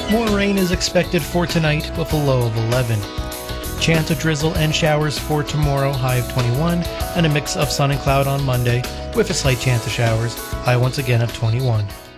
More rain is expected for tonight with a low of 11. Chance of drizzle and showers for tomorrow, high of 21, and a mix of sun and cloud on Monday with a slight chance of showers, high once again of 21.